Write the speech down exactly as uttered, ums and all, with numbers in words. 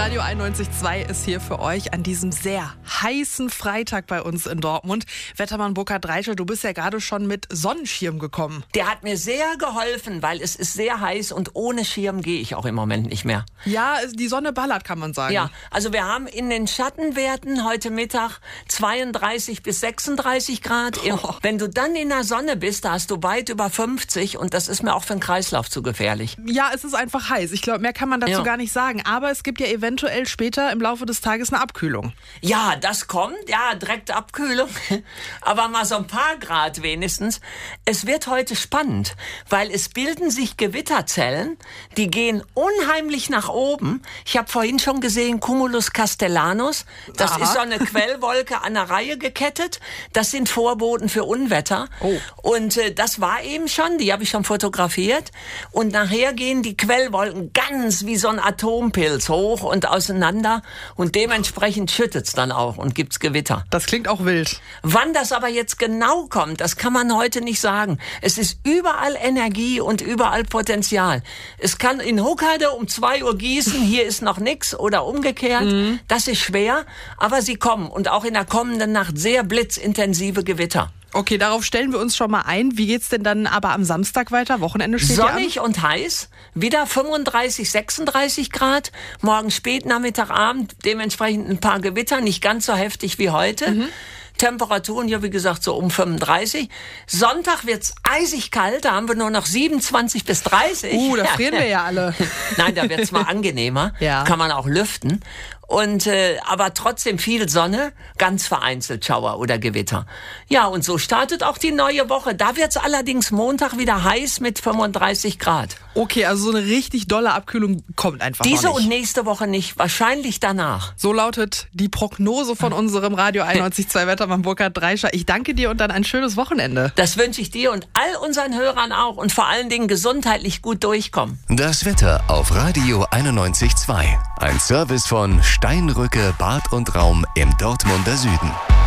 Radio einundneunzig Komma zwei ist hier für euch an diesem sehr heißen Freitag bei uns in Dortmund. Wettermann Burkhard Reischer, du bist ja gerade schon mit Sonnenschirm gekommen. Der hat mir sehr geholfen, weil es ist sehr heiß und ohne Schirm gehe ich auch im Moment nicht mehr. Ja, die Sonne ballert, kann man sagen. Ja, also wir haben in den Schattenwerten heute Mittag zweiunddreißig bis sechsunddreißig Grad. Oh. Wenn du dann in der Sonne bist, da hast du weit über fünfzig und das ist mir auch für den Kreislauf zu gefährlich. Ja, es ist einfach heiß. Ich glaube, mehr kann man dazu ja. gar nicht sagen. Aber es gibt ja eventuell später im Laufe des Tages eine Abkühlung. Ja, das kommt. Ja, direkt Abkühlung. Aber mal so ein paar Grad wenigstens. Es wird heute spannend, weil es bilden sich Gewitterzellen, die gehen unheimlich nach oben. Ich habe vorhin schon gesehen, Cumulus castellanus. Das Aha. ist so eine Quellwolke an der Reihe gekettet. Das sind Vorboten für Unwetter. Oh. Und äh, das war eben schon, die habe ich schon fotografiert. Und nachher gehen die Quellwolken ganz wie so ein Atompilz hoch und auseinander. Und dementsprechend schüttet's dann auch und gibt's Gewitter. Das klingt auch wild. Wann das aber jetzt genau kommt, das kann man heute nicht sagen. Es ist überall Energie und überall Potenzial. Es kann in Hokkaido um zwei Uhr gießen, hier ist noch nix oder umgekehrt. Mhm. Das ist schwer, aber sie kommen. Und auch in der kommenden Nacht sehr blitzintensive Gewitter. Okay, darauf stellen wir uns schon mal ein. Wie geht's denn dann aber am Samstag weiter? Wochenende steht Sonnig ja an. Und heiß. Wieder fünfunddreißig, sechsunddreißig Grad. Morgen spät, Nachmittag, Abend. Dementsprechend ein paar Gewitter. Nicht ganz so heftig wie heute. Mhm. Temperaturen, ja wie gesagt, so um fünfunddreißig. Sonntag wird's eisig kalt, da haben wir nur noch siebenundzwanzig bis dreißig. Uh, da frieren wir ja alle. Nein, da wird's mal angenehmer. Ja. Kann man auch lüften. Und äh, aber trotzdem viel Sonne, ganz vereinzelt Schauer oder Gewitter. Ja, und so startet auch die neue Woche. Da wird's allerdings Montag wieder heiß mit fünfunddreißig Grad. Okay, also so eine richtig dolle Abkühlung kommt einfach Diese noch nicht. Und nächste Woche nicht, wahrscheinlich danach. So lautet die Prognose von unserem Radio einundneunzig Komma zwei Wettermann Burkhard Reischer. Ich danke dir und dann ein schönes Wochenende. Das wünsche ich dir und all unseren Hörern auch und vor allen Dingen gesundheitlich gut durchkommen. Das Wetter auf Radio einundneunzig Komma zwei. Ein Service von Steinrücke Bad und Raum im Dortmunder Süden.